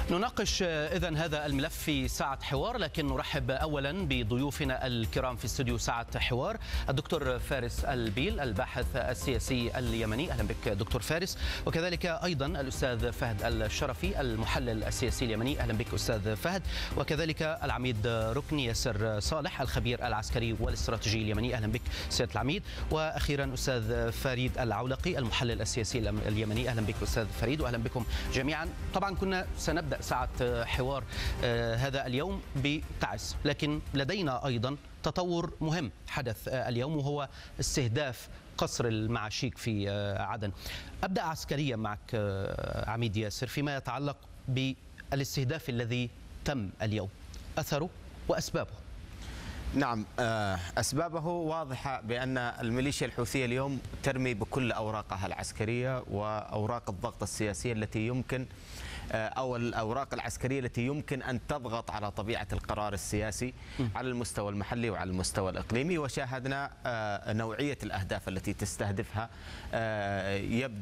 نناقش إذن هذا الملف في ساعة حوار، لكن نرحب أولا بضيوفنا الكرام في استوديو ساعة حوار. الدكتور فارس البيل الباحث السياسي اليمني، أهلا بك دكتور فارس. وكذلك أيضا الأستاذ فهد الشرفي المحلل السياسي اليمني، أهلا بك أستاذ فهد. وكذلك العميد ركن ياسر صالح الخبير العسكري والاستراتيجي اليمني، أهلا بك سيادة العميد. وأخيرا أستاذ فريد العولقي المحلل السياسي اليمني، أهلا بك أستاذ فريد وأهلا بكم جميعا. طبعا كنا سنبدأ ساعة حوار هذا اليوم بتعس، لكن لدينا أيضا تطور مهم حدث اليوم، وهو استهداف قصر المعاشيق في عدن. أبدأ عسكريا معك عميد ياسر فيما يتعلق بالاستهداف الذي تم اليوم، أثره وأسبابه. نعم، أسبابه واضحة بأن الميليشيا الحوثية اليوم ترمي بكل أوراقها العسكرية وأوراق الضغط السياسية التي يمكن أو الأوراق العسكرية التي يمكن أن تضغط على طبيعة القرار السياسي على المستوى المحلي وعلى المستوى الإقليمي. وشاهدنا نوعية الأهداف التي تستهدفها، يبدو